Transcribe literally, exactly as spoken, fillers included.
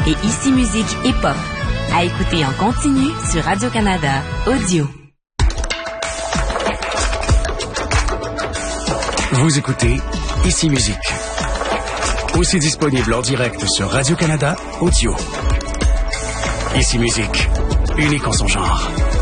et Ici Musique hip-hop. À écouter en continu sur Radio-Canada Audio. Vous écoutez Ici Musique. Aussi disponible en direct sur Radio-Canada Audio. Ici Musique, unique en son genre.